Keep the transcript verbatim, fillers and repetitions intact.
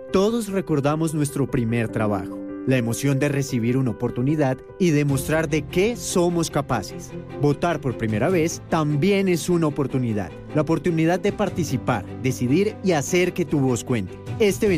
Todos recordamos nuestro primer trabajo, la emoción de recibir una oportunidad y demostrar de qué somos capaces. Votar por primera vez también es una oportunidad, la oportunidad de participar, decidir y hacer que tu voz cuente. Este